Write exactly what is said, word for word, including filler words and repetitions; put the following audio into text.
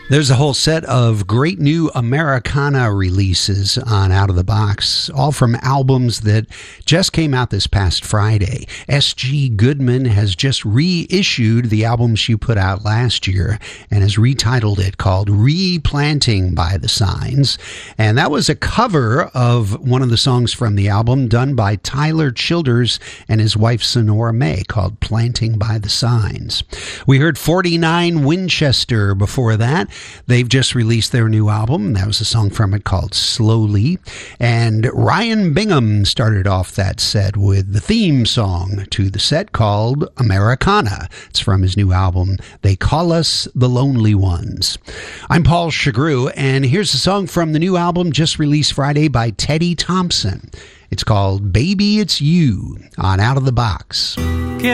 There's a whole set of great new Americana releases on Out of the Box, all from albums that just came out this past Friday. S G Goodman has just reissued the album she put out last year and has retitled it called Replanting by the Signs. And that was a cover of one of the songs from the album done by Tyler Childers and his wife Sonora May, called Planting by the Signs. We heard forty-nine Winchester before that. They've just released their new album. That was a song from it called Slowly. And Ryan Bingham started off that set with the theme song to the set called Americana. It's from his new album, They Call Us the Lonely Ones. I'm Paul Chagru, and here's a song from the new album just released Friday by Teddy Thompson. It's called Baby It's You on Out of the Box.